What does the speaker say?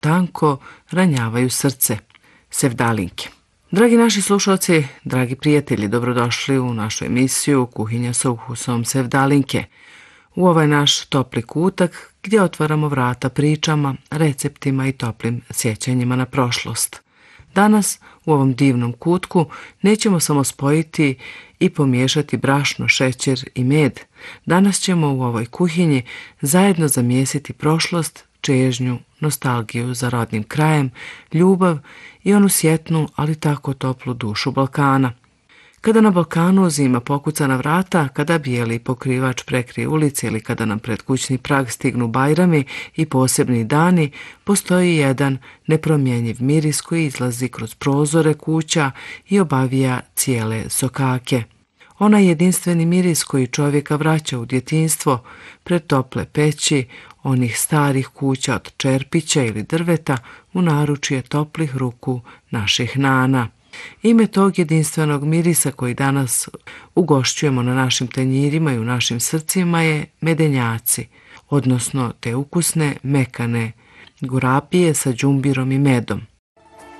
tanko ranjavaju srce. Sevdalinke. Dragi naši slušalci, dragi prijatelji, dobrodošli u našu emisiju Kuhinja sa ukusom sevdalinke. U ovaj naš topli kutak gdje otvaramo vrata pričama, receptima i toplim sjećanjima na prošlost. Danas u ovom divnom kutku nećemo samo spojiti i pomiješati brašno, šećer i med. Danas ćemo u ovoj kuhinji zajedno zamijesiti prošlost, čežnju, nostalgiju za rodnim krajem, ljubav i onu sjetnu, ali tako toplu dušu Balkana. Kada na Balkanu zima pokuca na vrata, kada bijeli pokrivač prekrije ulice ili kada nam pred kućni prag stignu Bajrami i posebni dani, postoji jedan nepromjenjiv miris koji izlazi kroz prozore kuća i obavija cijele sokake. Onaj jedinstveni miris koji čovjeka vraća u djetinjstvo, pred tople peći, onih starih kuća od čerpića ili drveta u naručje toplih ruku naših nana. Ime tog jedinstvenog mirisa koji danas ugošćujemo na našim tanjirima i u našim srcima je medenjaci, odnosno te ukusne, mekane gurapije sa đumbirom i medom.